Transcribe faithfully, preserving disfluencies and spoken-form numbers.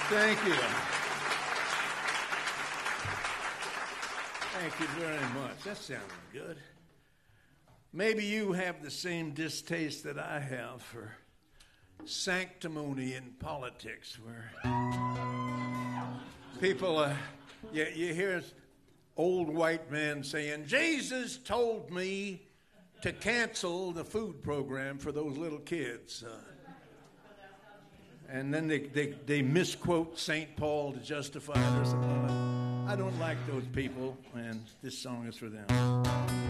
Thank you. Thank you very much. That sounded good. Maybe you have the same distaste that I have for sanctimony in politics, where people, uh, you, you hear old white men saying, Jesus told me to cancel the food program for those little kids. Uh, and then they, they, they misquote Saint Paul to justify it or something like that. I don't like those people, and this song is for them.